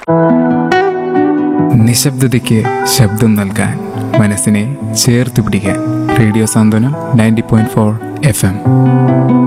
നിശബ്ദതയ്ക്ക് ശബ്ദം നൽകാൻ, മനസ്സിനെ ചേർത്ത് പിടിക്കാൻ. റേഡിയോ സാന്ത്വനം 90.4 FM.